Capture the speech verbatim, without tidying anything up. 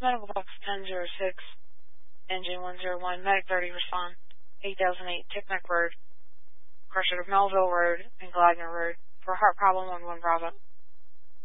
Medical Box ten oh six, Engine one oh one, Medic thirty, respond. eight thousand eight, Tickneck Road, crossroad of Melville Road and Gladner Road, for a heart problem on one Bravo.